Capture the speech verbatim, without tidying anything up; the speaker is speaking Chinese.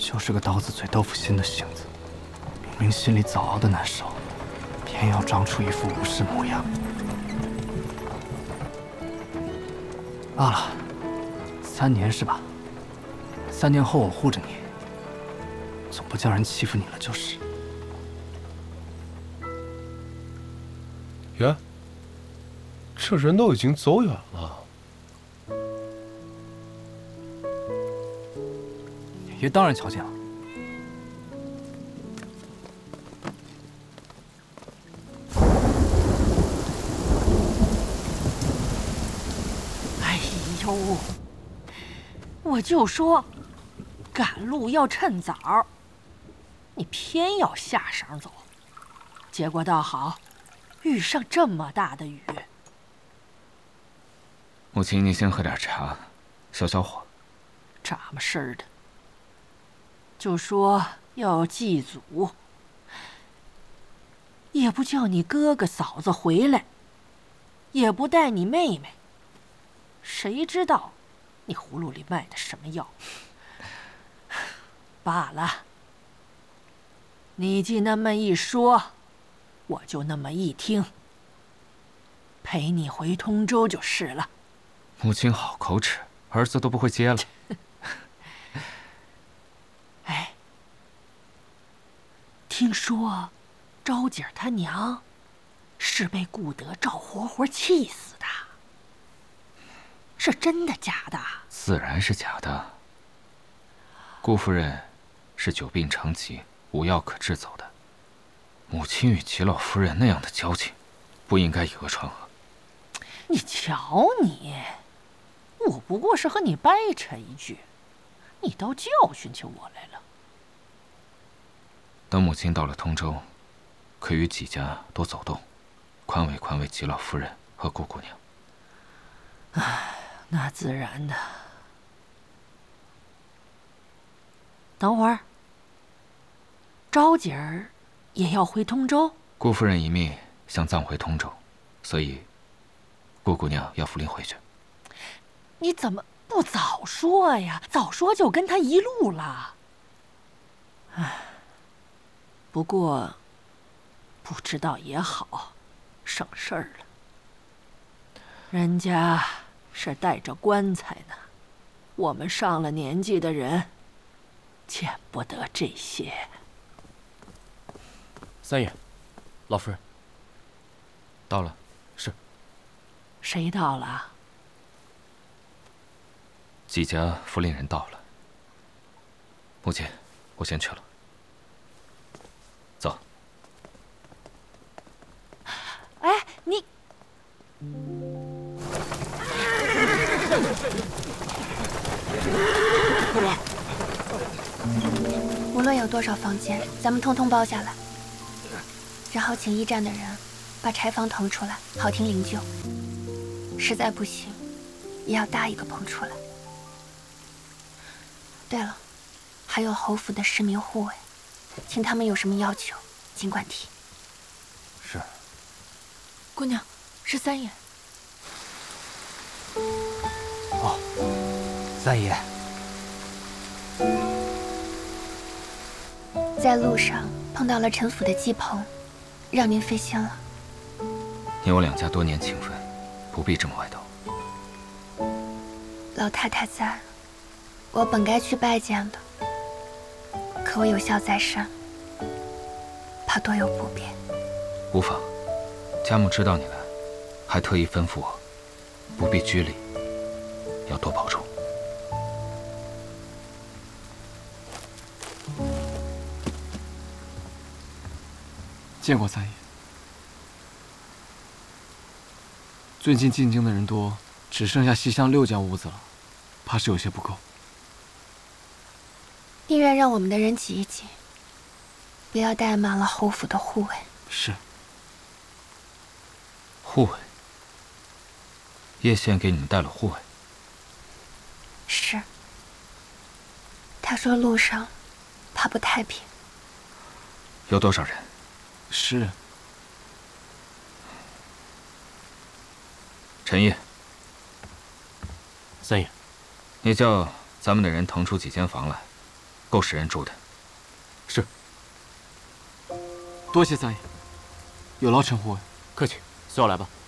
就是个刀子嘴豆腐心的性子，明明心里早熬的难受，偏要装出一副无事模样。罢了，三年是吧？三年后我护着你，总不叫人欺负你了就是。 爷，这人都已经走远了。 爷当然瞧见了。 哎呦，我就说，赶路要趁早，你偏要下晌走，结果倒好，遇上这么大的雨。 母亲，您先喝点茶，消消火。 这么事儿的，就说要祭祖，也不叫你哥哥嫂子回来，也不带你妹妹，谁知道你葫芦里卖的什么药？罢了，你既那么一说，我就那么一听，陪你回通州就是了。 母亲好口齿，儿子都不会接了。 哎，听说昭姐她娘是被顾德照活活气死的，是真的假的？ 自然是假的。顾夫人是久病成疾，无药可治走的。母亲与齐老夫人那样的交情，不应该以讹传讹。 你瞧你，我不过是和你掰扯一句，你倒教训起我来了。 等母亲到了通州，可与纪家多走动，宽慰宽慰纪老夫人和顾姑娘。 唉，那自然的。等会儿，昭姐儿也要回通州？ 顾夫人一命想葬回通州，所以顾姑娘要扶灵回去。 你怎么不早说呀？早说就跟他一路了。唉，不过不知道也好，省事儿了。人家是带着棺材呢，我们上了年纪的人见不得这些。 三爷，老夫人到了。 是。 谁到了？ 纪家扶灵人到了。母亲，我先去了。走。 哎，你。 夫人，无论有多少房间，咱们通通包下来，然后请驿站的人把柴房腾出来，好听灵柩。实在不行，也要搭一个棚出来。对了，还有侯府的市民护卫，请他们有什么要求，尽管提。 是。 姑娘，是三爷。 哦，三爷。 在路上碰到了陈府的鸡棚，让您费心了。 你我两家多年情分，不必这么外头。 老太太在，我本该去拜见的，可我有孝在身，怕多有不便。 无妨，家母知道你来，还特意吩咐我，不必拘礼，要多保重。 见过三爷。最近进京的人多，只剩下西厢六间屋子了，怕是有些不够。 宁愿让我们的人挤一挤，不要怠慢了侯府的护卫。 是。 护卫？叶县给你们带了护卫？ 是。他说路上怕不太平。 有多少人？ 十人。 陈毅， 三爷， 你叫咱们的人腾出几间房来， 够使人住的。 是。 多谢三爷，有劳陈护卫。 客气，随我来吧。